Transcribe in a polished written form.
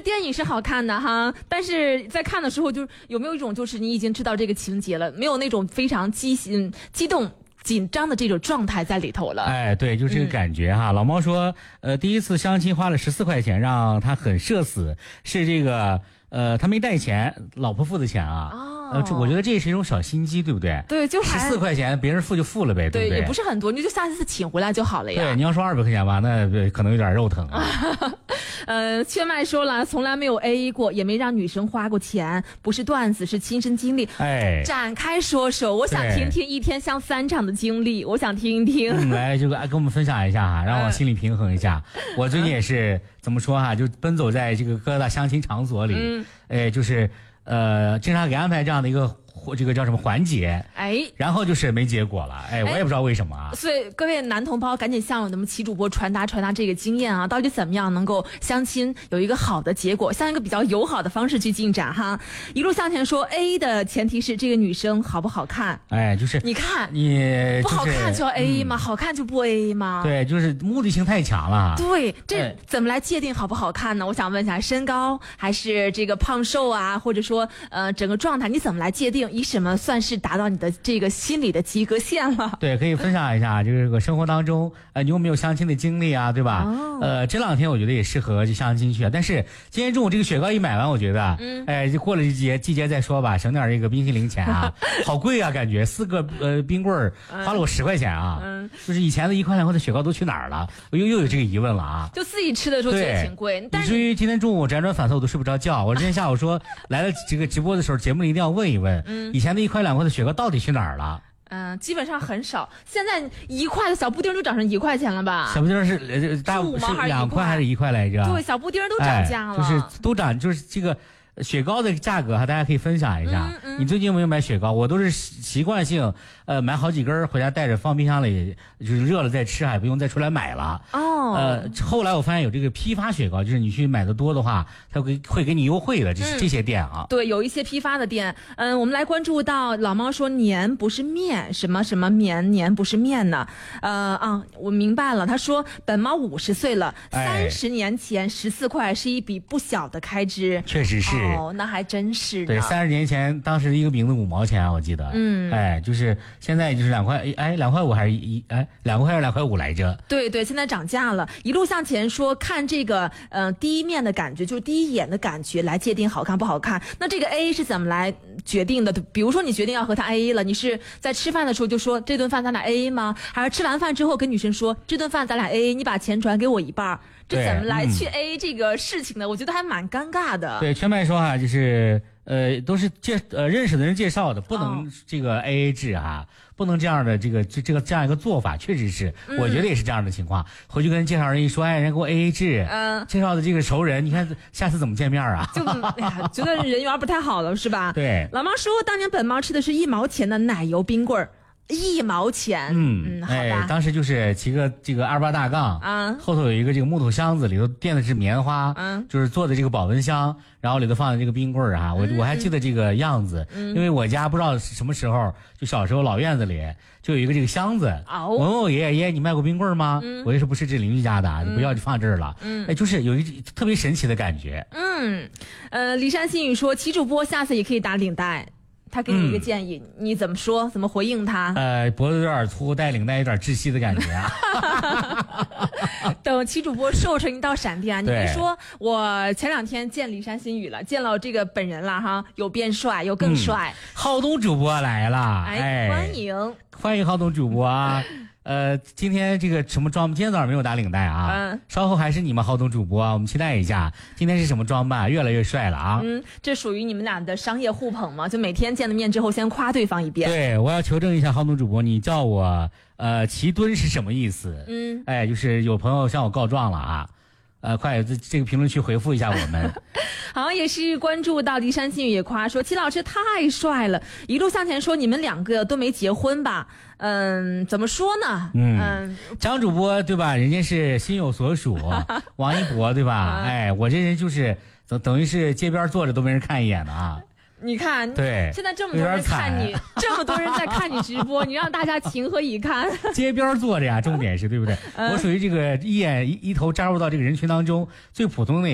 电影是好看的哈，但是在看的时候，就有没有一种就是你已经知道这个情节了，没有那种非常激动紧张的这种状态在里头了。 哎，对，就这个感觉哈。老猫说，第一次相亲花了14块钱，让他很社死，是这个他没带钱，老婆付的钱啊。我觉得这也是一种小心机，对不对？ 对，就 14块钱，别人付就付了呗，对不对？ 也不是很多，你就下次请回来就好了呀。 对，你要说200块钱吧，那可能有点肉疼啊。 缺麦说了，从来没有 AA 过，也没让女生花过钱，不是段子，是亲身经历。 哎， 展开说说，我想听听一天像3场的经历，我想听一听。 来，就跟我们分享一下哈，让我心里平衡一下。我最近也是怎么说哈，就奔走在这个各大相亲场所里，就是经常给安排这样的一个这个叫什么环节，然后就是没结果了，我也不知道为什么啊。 所以各位男同胞赶紧向我们齐主播传达这个经验啊，到底怎么样能够相亲有一个好的结果，向一个比较友好的方式去进展哈。一路向前说 A 的前提是这个女生好不好看， 就是你看你不好看就要 AA 吗？好看就不 AA 吗？ 对，就是目的性太强了。 对，这怎么来界定好不好看呢？我想问一下，身高还是这个胖瘦啊，或者说整个状态你怎么来界定？以什么算是达到你的这个心理的及格线了？对， 可以分享一下，就是这个生活当中，你有没有相亲的经历啊？对吧？这2天我觉得也适合去相亲去啊。但是今天中午这个雪糕一买完，我觉得，就过了季节再说吧，省点这个冰淇淋钱啊，好贵啊，感觉4个冰棍儿花了我10块钱啊。就是以前的1块2块的雪糕都去哪儿了？我又有这个疑问了啊。 就自己吃的时候觉得挺贵， 以至于今天中午辗转反侧我都睡不着觉。我今天下午说来了这个直播的时候，节目里一定要问一问，以前的1块2块的雪糕到底去哪儿了？ 基本上很少。现在1块的小布丁都涨成1块钱了吧？ 小布丁是2块还是1块来着？ 对，小布丁都涨价了， 就是都涨，就是这个雪糕的价格哈，大家可以分享一下。你最近有没有买雪糕？我都是习惯性买好几根回家带着放冰箱里，就是热了再吃，还不用再出来买了。后来我发现有这个批发雪糕，就是你去买的多的话，它会给你优惠的，这些店啊。 对，有一些批发的店。我们来关注到老猫说年不是面，什么什么面，年不是面呢？我明白了。他说本猫50岁了，30年前14块是一笔不小的开支。 确实是。 那还真是的。 对，30年前当时一个饼子5毛钱，我记得。就是现在就是2块，2块5还是2块还是2块5来着？对， 现在涨价了。一路向前说看这个第一面的感觉，就是第一眼的感觉来界定好看不好看。那这个 AA 是怎么来决定的？比如说你决定要和他 AA 了，你是在吃饭的时候就说这顿饭咱俩 AA 吗？还是吃完饭之后跟女生说这顿饭咱俩 AA， 你把钱转给我一半？这怎么来去 AA 这个事情呢？我觉得还蛮尴尬的。 对，全麦说哈，就是都是认识的人介绍的，不能这个 AA 制哈，不能这样的这样一个做法，确实是，我觉得也是这样的情况。回去跟介绍人一说，人给我 AA 制，介绍的这个熟人，你看下次怎么见面啊？就觉得人缘不太好了，是吧？ 对。 老猫说，当年本猫吃的是1毛钱的奶油冰棍儿。1毛钱，好吧。 当时就是骑个这个28大杠，后头有一个这个木头箱子，里头垫的是棉花，就是做的这个保温箱，然后里头放的这个冰棍儿啊，我还记得这个样子，因为我家不知道什么时候，就小时候老院子里就有一个这个箱子，我问我爷爷你卖过冰棍儿吗？我爷说不是，这邻居家的，你不要就放这儿了，就是有一特别神奇的感觉。 李山新宇说，齐主播下次也可以打领带。他给你一个建议，你怎么说？怎么回应他？ 脖子有点粗，带领带有点窒息的感觉啊。 等齐主播瘦成一道闪电，你别说，我前2天见李山新宇了，见了这个本人了哈，有变帅，有更帅。 浩东主播来了，欢迎浩东主播啊。今天这个什么装？今天早上没有打领带啊。稍后还是你们浩东主播，我们期待一下今天是什么装扮，越来越帅了啊。 这属于你们俩的商业互捧吗？就每天见了面之后先夸对方一遍。 对，我要求证一下浩东主播，你叫我齐墩是什么意思？就是有朋友向我告状了啊。快这个评论区回复一下我们。 好，也是关注到骊山新语也夸说齐老师太帅了，一路向前说你们2个都没结婚吧？怎么说呢？ 张主播对吧？人家是心有所属，王一博对吧？我这人就是等于是街边坐着都没人看一眼的啊。 你看， 对， 现在这么多人看你，这么多人在看你直播，你让大家情何以堪？ 街边坐着呀，重点是对不对？我属于这个一头扎入到这个人群当中最普通的。